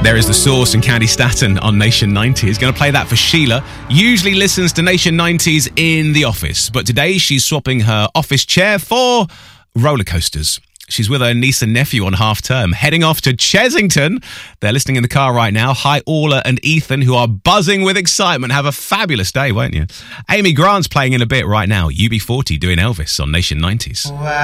There is The Source and Candy Staton on Nation 90s. Going to play that for Sheila. Usually listens to Nation 90s in the office, but today she's swapping her office chair for roller coasters. She's with her niece and nephew on half term, heading off to Chesington. They're listening in the car right now. Hi, Orla and Ethan, who are buzzing with excitement. Have a fabulous day, won't you? Amy Grant's playing in a bit right now. UB40 doing Elvis on Nation 90s. Wow.